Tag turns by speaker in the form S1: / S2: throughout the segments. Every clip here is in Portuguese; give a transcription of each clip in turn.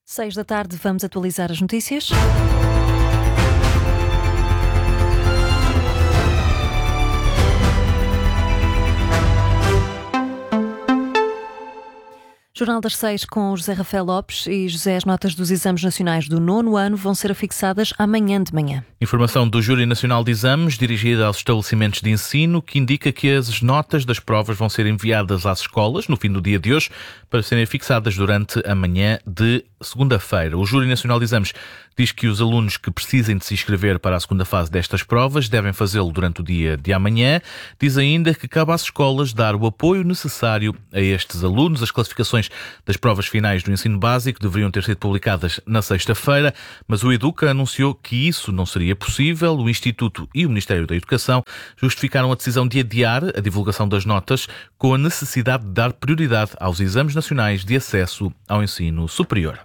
S1: 6 da tarde, vamos atualizar as notícias. Jornal das 6 com José Rafael Lopes e José. As notas dos exames nacionais do 9º ano vão ser afixadas amanhã de manhã.
S2: Informação do Júri Nacional de Exames dirigida aos estabelecimentos de ensino que indica que as notas das provas vão ser enviadas às escolas no fim do dia de hoje para serem afixadas durante a manhã de segunda-feira. O Júri Nacional de Exames diz que os alunos que precisem de se inscrever para a segunda fase destas provas devem fazê-lo durante o dia de amanhã. Diz ainda que cabe às escolas dar o apoio necessário a estes alunos. As classificações das provas finais do ensino básico deveriam ter sido publicadas na sexta-feira, mas o Educa anunciou que isso não seria possível. O Instituto e o Ministério da Educação justificaram a decisão de adiar a divulgação das notas com a necessidade de dar prioridade aos exames nacionais de acesso ao ensino superior.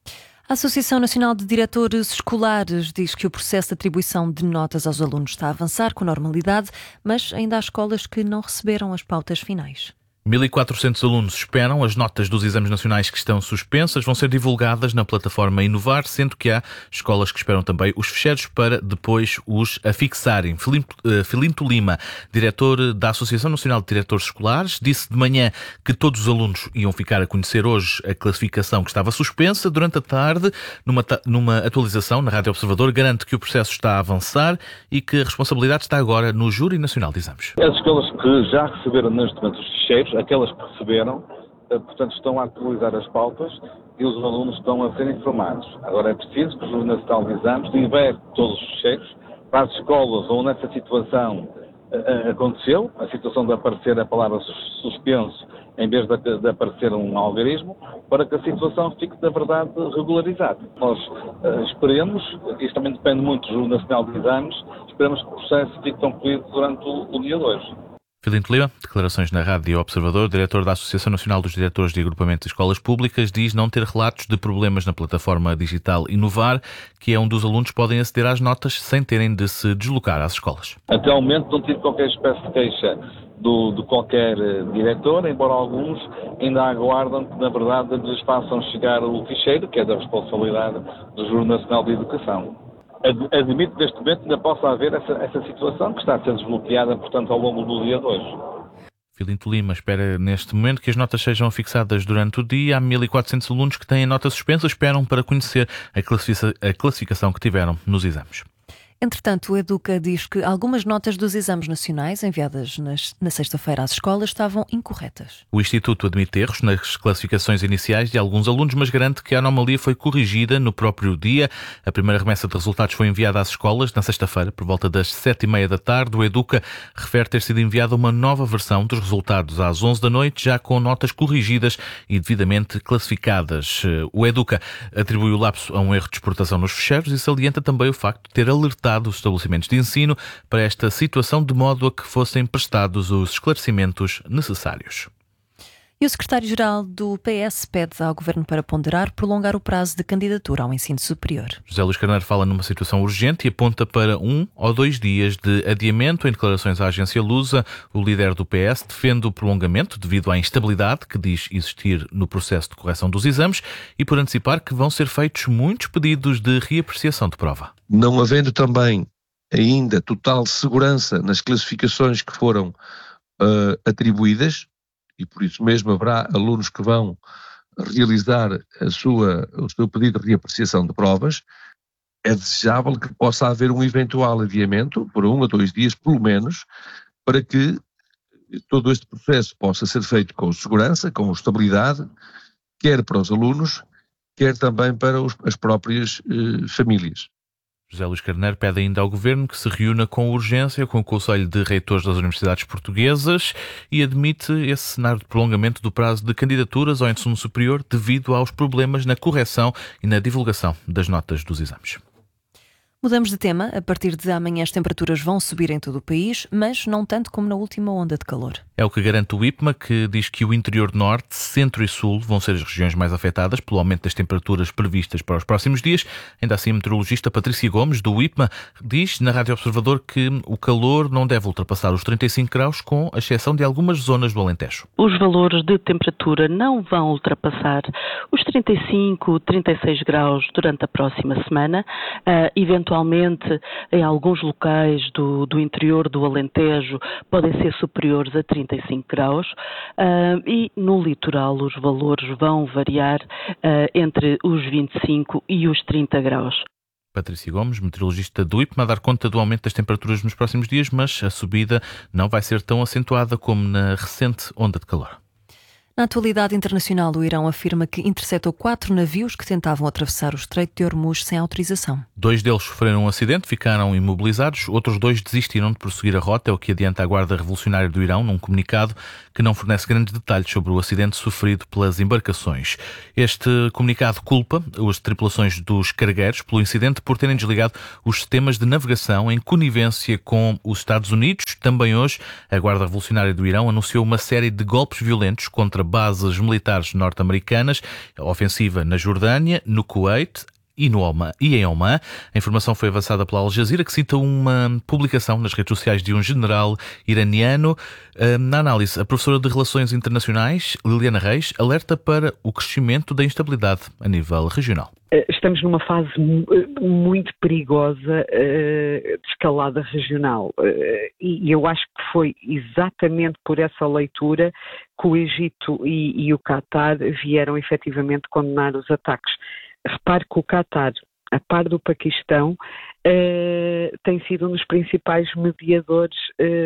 S1: A Associação Nacional de Diretores Escolares diz que o processo de atribuição de notas aos alunos está a avançar com normalidade, mas ainda há escolas que não receberam as pautas finais.
S2: 1.400 alunos esperam. As notas dos exames nacionais que estão suspensas vão ser divulgadas na plataforma Inovar, sendo que há escolas que esperam também os fecheiros para depois os afixarem. Filinto Lima, diretor da Associação Nacional de Diretores Escolares, disse de manhã que todos os alunos iam ficar a conhecer hoje a classificação que estava suspensa. Durante a tarde, numa atualização na Rádio Observador, garante que o processo está a avançar e que a responsabilidade está agora no Júri Nacional de Exames.
S3: As escolas que já receberam neste momento os ficheiros, aquelas que receberam, portanto, estão a atualizar as pautas e os alunos estão a ser informados. Agora é preciso que o Júri Nacional de Exames libere todos os ficheiros para as escolas onde essa situação aconteceu, a situação de aparecer a palavra suspenso em vez de aparecer um algarismo, para que a situação fique, na verdade, regularizada. Nós esperemos, isso também depende muito do Júri Nacional de Exames, esperamos que o processo fique concluído durante o dia de hoje.
S2: Filinto Lima, declarações na Rádio Observador. Diretor da Associação Nacional dos Diretores de Agrupamento de Escolas Públicas, diz não ter relatos de problemas na plataforma digital Inovar, que é onde os alunos podem aceder às notas sem terem de se deslocar às escolas.
S3: Até ao momento não tive qualquer espécie de queixa de qualquer diretor, embora alguns ainda aguardam que, na verdade, lhes façam chegar o ficheiro, que é da responsabilidade do Júri Nacional de Educação. Admito que neste momento ainda possa haver essa situação que está a ser desbloqueada, portanto, ao longo do dia de hoje.
S2: Filinto Lima espera neste momento que as notas sejam fixadas durante o dia. Há 1.400 alunos que têm a nota suspensa, esperam para conhecer a classificação que tiveram nos exames.
S1: Entretanto, o Educa diz que algumas notas dos exames nacionais enviadas na sexta-feira às escolas estavam incorretas.
S2: O Instituto admite erros nas classificações iniciais de alguns alunos, mas garante que a anomalia foi corrigida no próprio dia. A primeira remessa de resultados foi enviada às escolas na sexta-feira, por volta das 7h30 da tarde. O Educa refere ter sido enviada uma nova versão dos resultados às 11 da noite, já com notas corrigidas e devidamente classificadas. O Educa atribui o lapso a um erro de exportação nos ficheiros e salienta também o facto de ter alertado os estabelecimentos de ensino para esta situação, de modo a que fossem prestados os esclarecimentos necessários.
S1: E o secretário-geral do PS pede ao Governo para ponderar prolongar o prazo de candidatura ao ensino superior.
S2: José Luís Carneiro fala numa situação urgente e aponta para 1 ou 2 dias de adiamento. Em declarações à agência Lusa, o líder do PS defende o prolongamento devido à instabilidade que diz existir no processo de correção dos exames e por antecipar que vão ser feitos muitos pedidos de reapreciação de prova.
S4: Não havendo também ainda total segurança nas classificações que foram atribuídas, e por isso mesmo haverá alunos que vão realizar o seu pedido de reapreciação de provas, é desejável que possa haver um eventual adiamento, por 1 ou 2 dias pelo menos, para que todo este processo possa ser feito com segurança, com estabilidade, quer para os alunos, quer também para as próprias famílias.
S2: José Luís Carneiro pede ainda ao Governo que se reúna com urgência com o Conselho de Reitores das Universidades Portuguesas e admite esse cenário de prolongamento do prazo de candidaturas ao ensino superior devido aos problemas na correção e na divulgação das notas dos exames.
S1: Mudamos de tema. A partir de amanhã as temperaturas vão subir em todo o país, mas não tanto como na última onda de calor.
S2: É o que garante o IPMA, que diz que o interior norte, centro e sul vão ser as regiões mais afetadas pelo aumento das temperaturas previstas para os próximos dias. Ainda assim, a meteorologista Patrícia Gomes, do IPMA, diz na Rádio Observador que o calor não deve ultrapassar os 35 graus, com exceção de algumas zonas do Alentejo.
S5: Os valores de temperatura não vão ultrapassar os 35, 36 graus durante a próxima semana. Eventualmente, em alguns locais do interior do Alentejo, podem ser superiores a 35 graus e no litoral os valores vão variar entre os 25 e os 30 graus.
S2: Patrícia Gomes, meteorologista do IPMA, a dar conta do aumento das temperaturas nos próximos dias, mas a subida não vai ser tão acentuada como na recente onda de calor.
S1: Na atualidade internacional, o Irão afirma que interceptou 4 navios que tentavam atravessar o Estreito de Hormuz sem autorização.
S2: 2 deles sofreram um acidente, ficaram imobilizados. Outros 2 desistiram de prosseguir a rota, é o que adianta a Guarda Revolucionária do Irão num comunicado que não fornece grandes detalhes sobre o acidente sofrido pelas embarcações. Este comunicado culpa as tripulações dos cargueiros pelo incidente por terem desligado os sistemas de navegação em conivência com os Estados Unidos. Também hoje, a Guarda Revolucionária do Irão anunciou uma série de golpes violentos contra bases militares norte-americanas, a ofensiva na Jordânia, no Kuwait e em Oman. A informação foi avançada pela Al Jazeera, que cita uma publicação nas redes sociais de um general iraniano. Na análise, a professora de Relações Internacionais, Liliana Reis, alerta para o crescimento da instabilidade a nível regional.
S6: Estamos numa fase muito perigosa de escalada regional e eu acho que foi exatamente por essa leitura que o Egito e o Qatar vieram efetivamente condenar os ataques. Repare que o Qatar, a par do Paquistão, tem sido um dos principais mediadores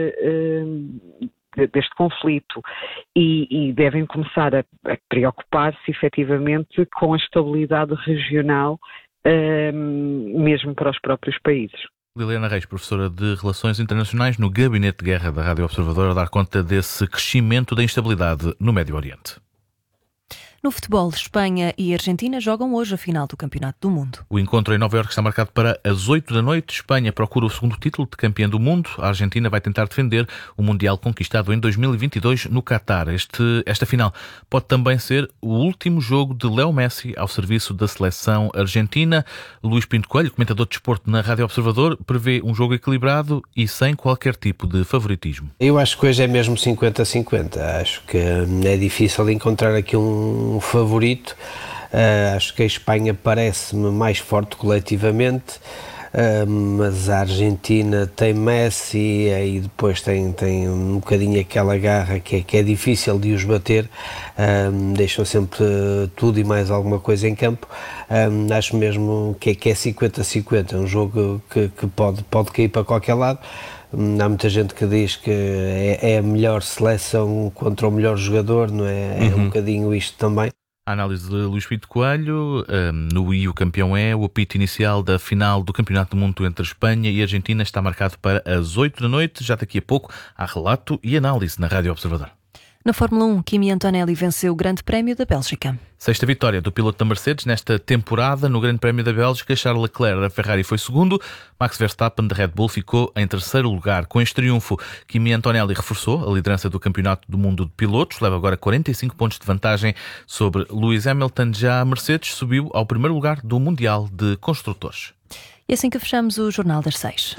S6: deste conflito e devem começar a preocupar-se efetivamente com a estabilidade regional, mesmo para os próprios países.
S2: Liliana Reis, professora de Relações Internacionais no Gabinete de Guerra da Rádio Observador, a dar conta desse crescimento da instabilidade no Médio Oriente.
S1: No futebol, Espanha e Argentina jogam hoje a final do Campeonato do Mundo.
S2: O encontro em Nova Iorque está marcado para as 8 da noite. Espanha procura o segundo título de campeã do mundo. A Argentina vai tentar defender o Mundial conquistado em 2022 no Qatar. Esta final pode também ser o último jogo de Leo Messi ao serviço da seleção argentina. Luís Pinto Coelho, comentador de desporto na Rádio Observador, prevê um jogo equilibrado e sem qualquer tipo de favoritismo.
S7: Eu acho que hoje é mesmo 50-50. Acho que é difícil encontrar aqui um favorito. Acho que a Espanha parece-me mais forte coletivamente, mas a Argentina tem Messi e depois tem um bocadinho aquela garra que é difícil de os bater, deixam sempre tudo e mais alguma coisa em campo. Acho mesmo que é 50-50, é um jogo que pode cair para qualquer lado. Há muita gente que diz que é a melhor seleção contra o melhor jogador, não é? É um bocadinho isto também.
S2: A análise de Luís Pinto Coelho. No o campeão o apito inicial da final do Campeonato do Mundo entre Espanha e Argentina está marcado para as 8 da noite. Já daqui a pouco há relato e análise na Rádio Observador.
S1: Na Fórmula 1, Kimi Antonelli venceu o Grande Prémio da Bélgica. 6ª vitória do piloto da Mercedes nesta temporada. No Grande Prémio da Bélgica, Charles Leclerc da Ferrari foi segundo, Max Verstappen da Red Bull ficou em terceiro lugar. Com este triunfo, Kimi Antonelli reforçou a liderança do Campeonato do Mundo de Pilotos, leva agora 45 pontos de vantagem sobre Lewis Hamilton. Já a Mercedes subiu ao primeiro lugar do Mundial de Construtores. E assim que fechamos o Jornal das 6.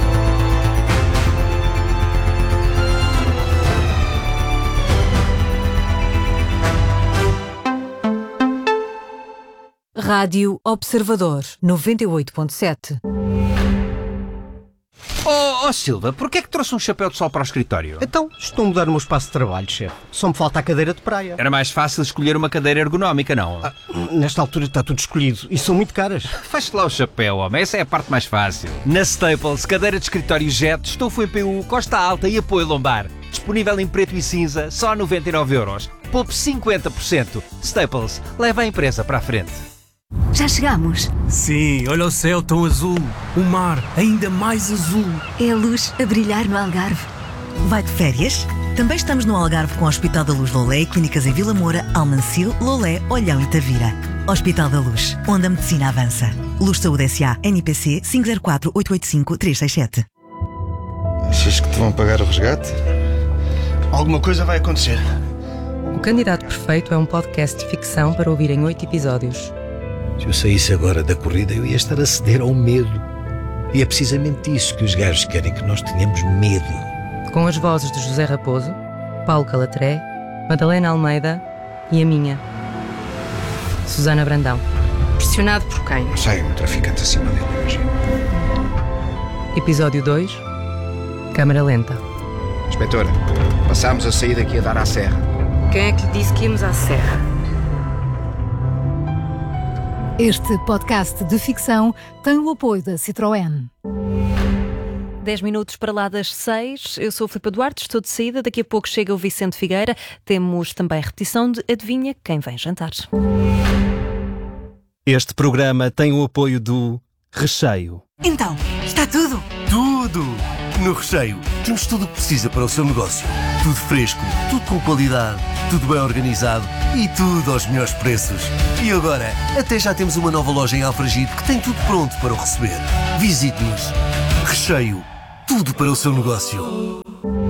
S8: Rádio Observador 98.7.
S9: Oh Silva, porquê é que trouxe um chapéu de sol para o escritório?
S10: Então, estou a mudar o meu espaço de trabalho, chefe. Só me falta a cadeira de praia.
S9: Era mais fácil escolher uma cadeira ergonómica, não?
S10: Nesta altura está tudo escolhido e são muito caras.
S9: Feche lá o chapéu, homem. Essa é a parte mais fácil. Na Staples, cadeira de escritório Jet, estofo em PU, costa alta e apoio lombar. Disponível em preto e cinza, só 99€. Poupe 50%. Staples, leva a empresa para a frente.
S8: Já chegamos.
S11: Sim, olha o céu tão azul. O mar ainda mais azul.
S8: É a luz a brilhar no Algarve.
S12: Vai de férias? Também estamos no Algarve com o Hospital da Luz Loulé e clínicas em Vila Moura, Almancil, Loulé, Olhão e Tavira. Hospital da Luz, onde a medicina avança. Luz Saúde S.A. NIPC 504-885-367.
S13: Achas que te vão pagar o resgate? Alguma coisa vai acontecer.
S14: O Candidato Perfeito é um podcast de ficção para ouvir em 8 episódios.
S15: Se eu saísse agora da corrida, eu ia estar a ceder ao medo. E é precisamente isso que os gajos querem, que nós tenhamos medo.
S14: Com as vozes de José Raposo, Paulo Calatré, Madalena Almeida e a minha, Susana Brandão. Pressionado por quem?
S15: Não sei, um traficante acima dele, imagino.
S14: Episódio 2. Câmara lenta.
S16: Inspetora, passámos a sair daqui a dar à serra.
S14: Quem é que lhe disse que íamos à serra?
S8: Este podcast de ficção tem o apoio da Citroën.
S2: 10 minutos para lá das 6. Eu sou a Filipa Duarte, estou de saída. Daqui a pouco chega o Vicente Figueira. Temos também a repetição de Adivinha Quem Vem Jantar.
S17: Este programa tem o apoio do Recheio.
S8: Então, está tudo?
S11: Tudo! No Recheio temos tudo o que precisa para o seu negócio. Tudo fresco, tudo com qualidade, tudo bem organizado e tudo aos melhores preços. E agora, até já temos uma nova loja em Alfragide que tem tudo pronto para o receber. Visite-nos. Recheio. Tudo para o seu negócio.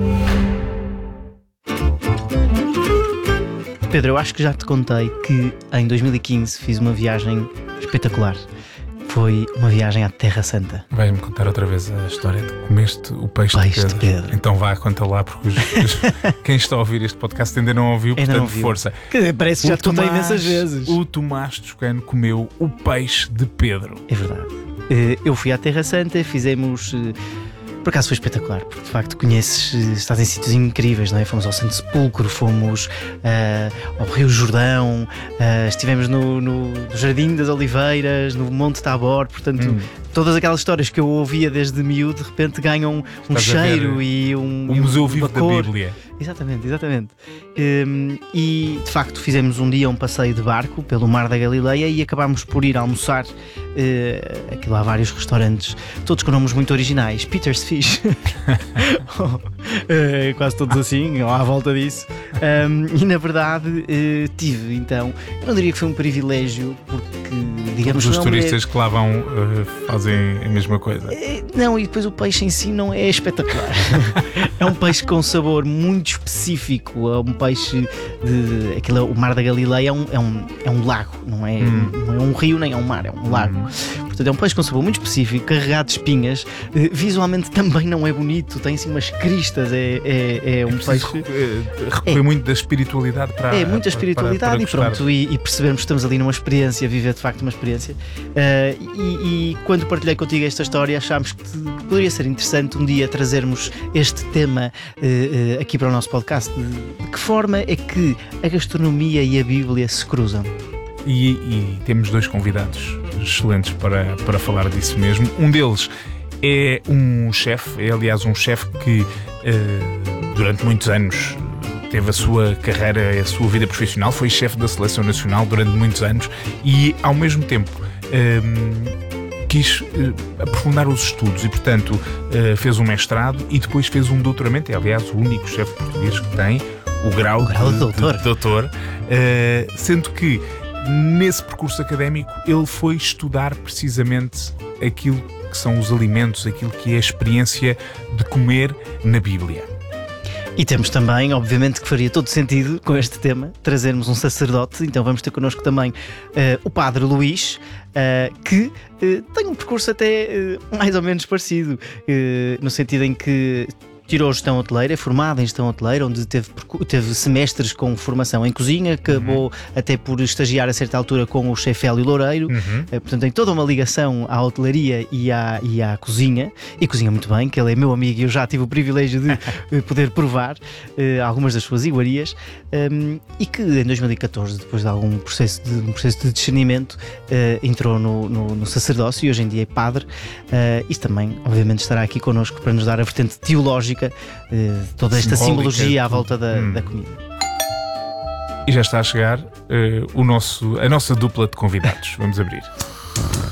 S18: Pedro, eu acho que já te contei que em 2015 fiz uma viagem espetacular. Foi uma viagem à Terra Santa.
S19: Vais-me contar outra vez a história de que comeste o peixe de Pedro. Então vá, conta lá, porque quem está a ouvir este podcast ainda não ouviu, portanto, não ouviu. Força.
S18: Parece que já te contei imensas vezes.
S19: O Tomás Toscano comeu o peixe de Pedro.
S18: É verdade. Eu fui à Terra Santa, fizemos... Por acaso foi espetacular, porque de facto estás em sítios incríveis, não é? Fomos ao Santo Sepulcro, fomos ao Rio Jordão, estivemos no Jardim das Oliveiras, no Monte Tabor, portanto, todas aquelas histórias que eu ouvia desde miúdo, de repente ganham um cheiro e
S19: o Museu Vivo da Bíblia.
S18: Exatamente. E de facto fizemos um dia um passeio de barco pelo Mar da Galileia e acabámos por ir almoçar. Aquilo há vários restaurantes, todos com nomes muito originais. Peter's Fish, quase todos assim, à volta disso. E na verdade tive, então, eu não diria que foi um privilégio, porque digamos
S19: os turistas que lá vão fazem a mesma coisa.
S18: Não, e depois o peixe em si não é espetacular. É um peixe com sabor muito específico. É um peixe o Mar da Galileia é um lago, não é um rio nem é um mar, é um lago. Portanto, é um peixe com sabor muito específico, carregado de espinhas. Visualmente também não é bonito, tem assim umas cristas. É um peixe.
S19: Recolhe muito da espiritualidade para.
S18: É muita espiritualidade e pronto. E percebemos que estamos ali numa experiência, viver de facto uma experiência. E quando partilhei contigo esta história, achámos que poderia ser interessante um dia trazermos este tema aqui para o nosso podcast. De que forma é que a gastronomia e a Bíblia se cruzam?
S19: E temos dois convidados excelentes para falar disso mesmo. Um deles é um chefe, aliás um chefe que durante muitos anos teve a sua carreira, a sua vida profissional, foi chefe da Seleção Nacional durante muitos anos e ao mesmo tempo quis aprofundar os estudos e, portanto, fez um mestrado e depois fez um doutoramento. É, aliás, o único chefe português que tem o grau de doutor. Sendo que, nesse percurso académico, ele foi estudar precisamente aquilo que são os alimentos, aquilo que é a experiência de comer na Bíblia.
S18: E temos também, obviamente, que faria todo sentido com este tema trazermos um sacerdote. Então vamos ter connosco também o Padre Luís, que tem um percurso até mais ou menos parecido, no sentido em que tirou gestão hoteleira, é formado em gestão hoteleira, onde teve semestres com formação em cozinha, acabou até por estagiar a certa altura com o chefe Hélio Loureiro. Portanto tem toda uma ligação à hotelaria e à cozinha, e cozinha muito bem, que ele é meu amigo e eu já tive o privilégio de poder provar algumas das suas iguarias, e que em 2014, depois de algum processo de discernimento, entrou no sacerdócio e hoje em dia é padre, e também obviamente estará aqui connosco para nos dar a vertente teológica, toda esta simbologia à volta da comida.
S19: E já está a chegar a nossa dupla de convidados. Vamos abrir.